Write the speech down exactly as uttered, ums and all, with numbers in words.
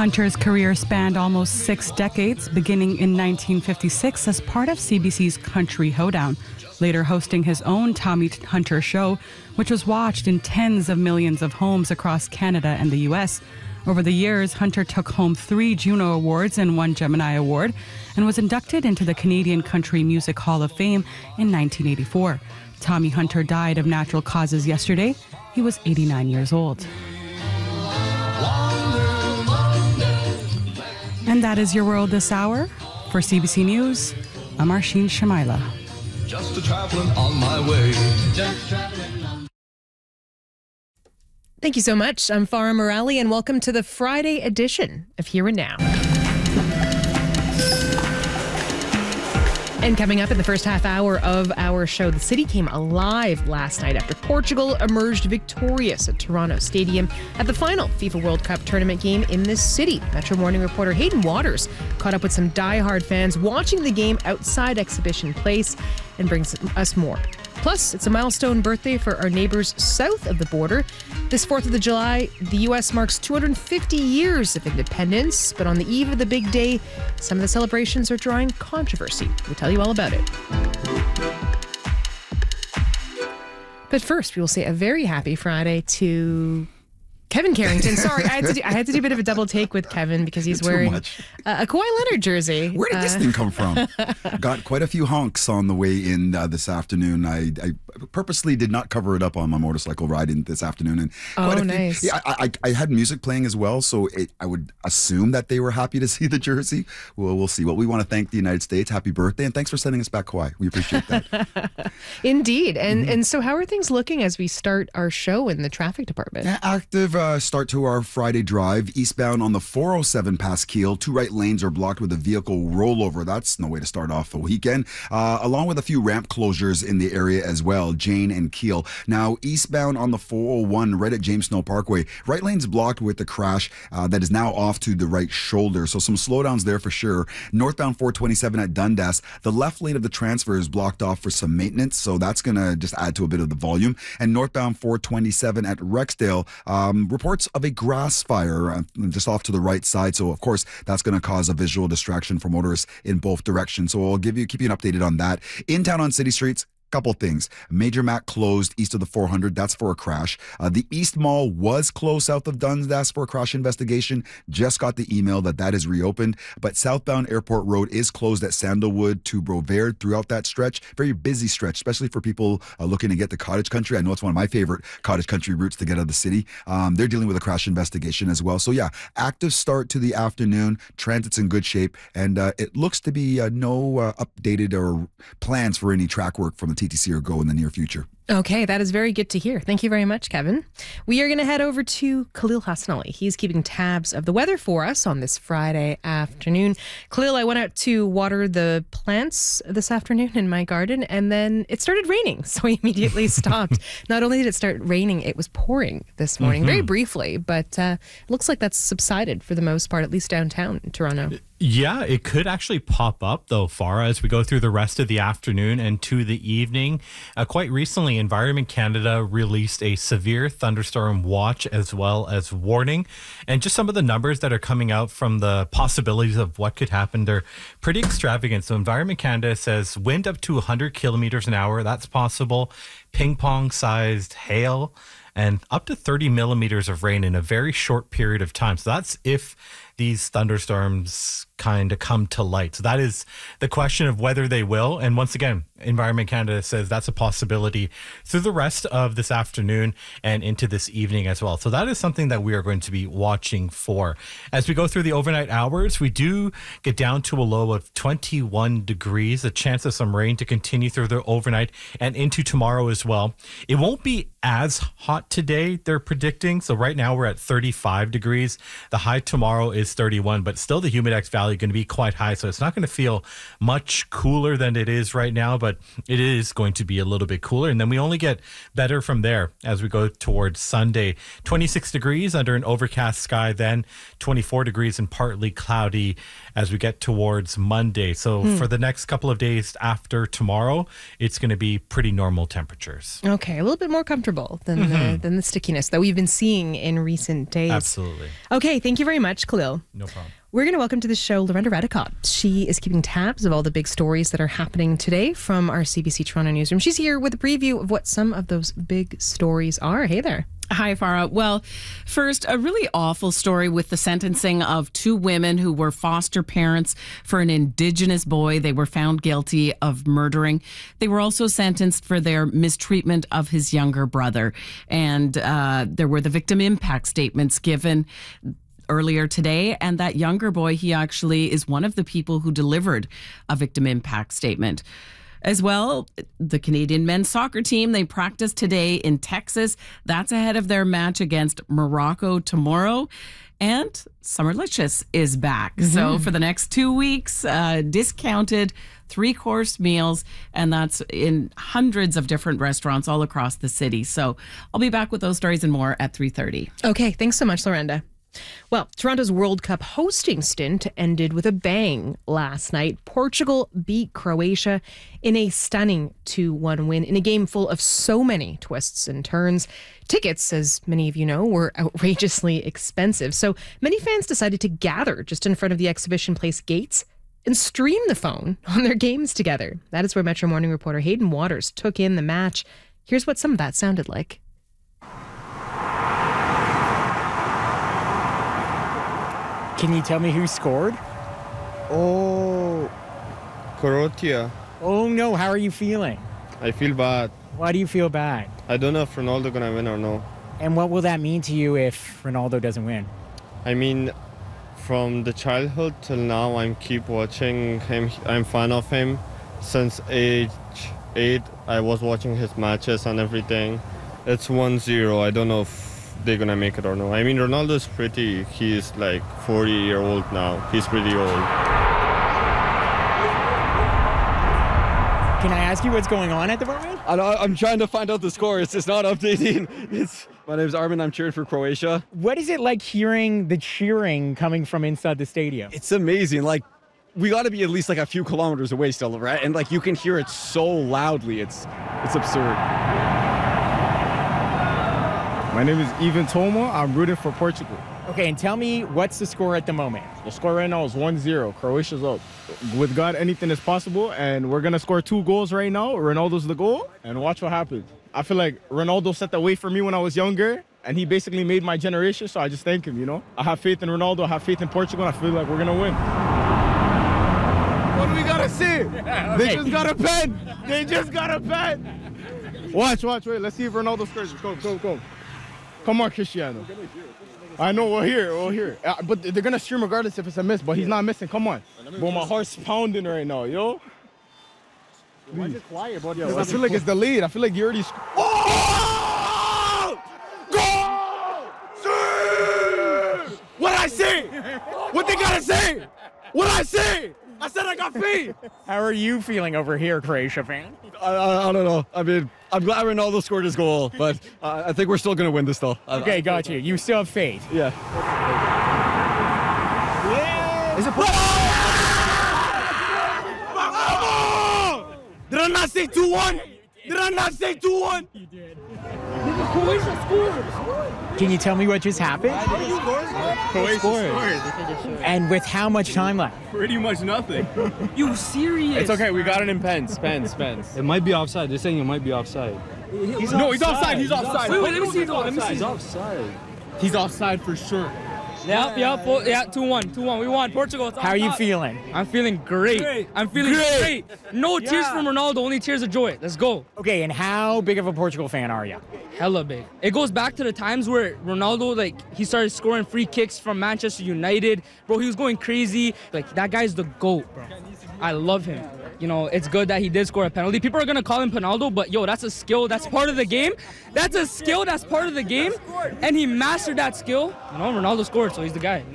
Hunter's career spanned almost six decades, beginning in nineteen fifty-six as part of C B C's Country Hoedown, later hosting his own Tommy Hunter show, which was watched in tens of millions of homes across Canada and the U S. Over the years, Hunter took home three Juno Awards and one Gemini Award, and was inducted into the Canadian Country Music Hall of Fame in nineteen eighty-four. Tommy Hunter died of natural causes yesterday. He was eighty-nine years old. And that is your world this hour. For C B C News, I'm Arsheen Shamaila. Just a traveling on my way. Just traveling on. Thank you so much. I'm Farah Morali, and welcome to the Friday edition of Here and Now. And coming up in the first half hour of our show, the city came alive last night after Portugal emerged victorious at Toronto Stadium at the final FIFA World Cup tournament game in this city. Metro Morning reporter Hayden Waters caught up with some diehard fans watching the game outside Exhibition Place and brings us more. Plus, it's a milestone birthday for our neighbors south of the border. This fourth of July, the U S marks two hundred fifty years of independence, but on the eve of the big day, some of the celebrations are drawing controversy. We'll tell you all about it. But first, we will say a very happy Friday to Kevin Carrington. Sorry, I had to do, I had to do a bit of a double take with Kevin because he's wearing uh, a Kawhi Leonard jersey. Where did uh, this thing come from? Got quite a few honks on the way in uh, this afternoon. I, I purposely did not cover it up on my motorcycle ride in this afternoon. And quite oh, a few, nice. Yeah, I, I, I had music playing as well, so it, I would assume that they were happy to see the jersey. Well, we'll see. Well, we want to thank the United States. Happy birthday, and thanks for sending us back Kawhi. We appreciate that. Indeed. And mm-hmm. and so how are things looking as we start our show in the traffic department? Yeah, active uh, start to our Friday drive. Eastbound on the four oh seven past Keele. Two right lanes are blocked with a vehicle rollover. That's no way to start off the weekend. Uh, along with a few ramp closures in the area as well, Jane and Keele. Now, eastbound on the four oh one right at James Snow Parkway. Right lane's blocked with the crash uh, that is now off to the right shoulder. So some slowdowns there for sure. Northbound four twenty-seven at Dundas. The left lane of the transfer is blocked off for some maintenance. So that's going to just add to a bit of the volume. And northbound four twenty-seven at Rexdale. Um, reports of a grass fire uh, just off to the right side. So, of course, that's going to cause a visual distraction for motorists in both directions. So I'll give you, keep you updated on that. In town on city streets, couple things. Major Mac closed east of the four hundred. That's for a crash. Uh, the East Mall was closed south of Dundas for a crash investigation. Just got the email that that is reopened. But southbound Airport Road is closed at Sandalwood to Bromard throughout that stretch. Very busy stretch, especially for people uh, looking to get to Cottage Country. I know it's one of my favorite Cottage Country routes to get out of the city. Um, they're dealing with a crash investigation as well. So yeah, active start to the afternoon. Transit's in good shape. And uh, it looks to be uh, no uh, updated or plans for any track work from the T T C or GO in the near future. Okay, that is very good to hear. Thank you very much, Kevin. We are going to head over to Khalil Hassanali. He's keeping tabs of the weather for us on this Friday afternoon. Khalil, I went out to water the plants this afternoon in my garden, and then it started raining, so I immediately stopped. Not only did it start raining, it was pouring this morning, mm-hmm. very briefly, but uh, it looks like that's subsided for the most part, at least downtown in Toronto. Yeah, it could actually pop up, though, Farah, as we go through the rest of the afternoon and to the evening. Uh, quite recently, Environment Canada released a severe thunderstorm watch as well as warning. And just some of the numbers that are coming out from the possibilities of what could happen, they're pretty extravagant. So Environment Canada says wind up to one hundred kilometers an hour. That's possible. Ping-pong-sized hail and up to thirty millimeters of rain in a very short period of time. So that's if these thunderstorms kind of come to light. So that is the question of whether they will. And once again, Environment Canada says that's a possibility through the rest of this afternoon and into this evening as well. So that is something that we are going to be watching for. As we go through the overnight hours, we do get down to a low of twenty-one degrees, a chance of some rain to continue through the overnight and into tomorrow as well. It won't be as hot today, they're predicting. So right now we're at thirty-five degrees. The high tomorrow is thirty-one, but still the Humidex value going to be quite high. So it's not going to feel much cooler than it is right now, but it is going to be a little bit cooler. And then we only get better from there as we go towards Sunday. twenty-six degrees under an overcast sky, then twenty-four degrees and partly cloudy as we get towards Monday. So hmm. for the next couple of days after tomorrow, it's going to be pretty normal temperatures. Okay, a little bit more comfortable than, mm-hmm. the, than the stickiness that we've been seeing in recent days. Absolutely. Okay, thank you very much, Khalil. you. No problem. We're going to welcome to the show Lorenda Redicott. She is keeping tabs of all the big stories that are happening today from our C B C Toronto newsroom. She's here with a preview of what some of those big stories are. Hey there. Hi, Farah. Well, first, a really awful story with the sentencing of two women who were foster parents for an Indigenous boy they were found guilty of murdering. They were also sentenced for their mistreatment of his younger brother. And uh, there were the victim impact statements given earlier today. And that younger boy, he actually is one of the people who delivered a victim impact statement. As well, the Canadian men's soccer team, they practice today in Texas. That's ahead of their match against Morocco tomorrow. And Summerlicious is back. Mm-hmm. So for the next two weeks, uh, discounted three-course meals, and that's in hundreds of different restaurants all across the city. So I'll be back with those stories and more at three thirty. Okay, thanks so much, Lorenda. Well, Toronto's World Cup hosting stint ended with a bang last night. Portugal beat Croatia in a stunning two one win in a game full of so many twists and turns. Tickets, as many of you know, were outrageously expensive. So many fans decided to gather just in front of the exhibition place gates and stream the phone on their games together. That is where Metro Morning reporter Hayden Waters took in the match. Here's what some of that sounded like. Can you tell me who scored? Oh, Croatia. Oh no, how are you feeling? I feel bad. Why do you feel bad? I don't know if Ronaldo gonna win or no. And what will that mean to you if Ronaldo doesn't win? I mean, from the childhood till now, I'm keep watching him. I'm fan of him since age eight. I was watching his matches and everything. It's one zero. I don't know if they're gonna make it or no. I mean, Ronaldo's pretty. He's like forty year old now. He's pretty old. Can I ask you what's going on at the moment? I, I'm trying to find out the score. It's just not updating. It's, my name's Armin. I'm cheering for Croatia. What is it like hearing the cheering coming from inside the stadium? It's amazing. Like, we got to be at least like a few kilometers away still, right? And like, you can hear it so loudly. It's, it's absurd. My name is Ivan Toma. I'm rooting for Portugal. Okay, and tell me, what's the score at the moment? The score right now is one zero. Croatia's up. With God, anything is possible, and we're going to score two goals right now. Ronaldo's the goal, and watch what happens. I feel like Ronaldo set the way for me when I was younger, and he basically made my generation, so I just thank him, you know? I have faith in Ronaldo. I have faith in Portugal, and I feel like we're going to win. What do we got to see? Yeah, okay. They just got a pen. They just got a pen. Watch, watch, wait. Let's see if Ronaldo scores. Go, go, go. Come on, Cristiano. I know, we're here, we're here. Uh, but they're going to stream regardless if it's a miss, but he's not missing. Come on. Bro, my heart's pounding right now, yo. Why is it quiet, bro? Yo, I feel like it's the lead. I feel like you already... Sc- oh! Goal! See! What I say? What they got to say? What I say? I said I got faith. How are you feeling over here, Croatia fan? I, I, I don't know. I mean, I'm glad Ronaldo scored his goal, but uh, I think we're still going to win this, though. Okay, I, got you. You still have faith. Yeah. Yeah. Is it... Did I not say two one? Did I not say two one? You did. Can you tell me what just happened? Croatia scored. And with how much time left? Pretty much nothing. You serious? It's okay. We got it in pens. Pens. Pens. It might be offside. They're saying it might be offside. He's no, he's offside. He's offside. Wait, wait, let me see. Let me see. He's offside. He's offside for sure. Yeah, yeah, four, yeah, two one, two one. We won. Portugal. It's on How are you top. feeling? I'm feeling great. Great. I'm feeling Great. great. No tears from Ronaldo, only tears of joy. Let's go. Okay, and how big of a Portugal fan are you? Hella big. It goes back to the times where Ronaldo, like, he started scoring free kicks from Manchester United. Bro, he was going crazy. Like, that guy's the GOAT, bro. I love him. You know, it's good that he did score a penalty. People are going to call him Penaldo, but, yo, that's a skill. That's part of the game. That's a skill. That's part of the game. And he mastered that skill. You know, Ronaldo scored, so he's the guy.